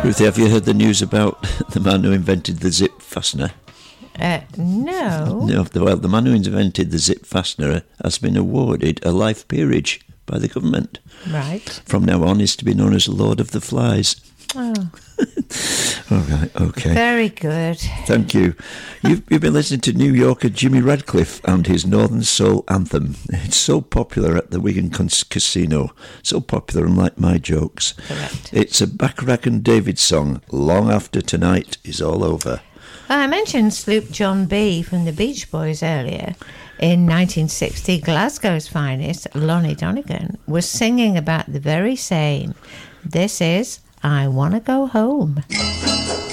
Ruthie, have you heard the news about the man who invented the zip fastener? No. No, well, the man who invented the zip fastener has been awarded a life peerage by the government. Right. From now on, is to be known as Lord of the Flies. Oh. All right, okay. Very good. Thank you. You've been listening to New Yorker Jimmy Radcliffe and his Northern Soul anthem. It's so popular at the Wigan Casino. So popular, unlike my jokes. Correct. It's a Bacharach and David song, long after tonight is all over. I mentioned Sloop John B. from the Beach Boys earlier. In 1960, Glasgow's finest, Lonnie Donegan, was singing about the very same. This is I Wanna Go Home.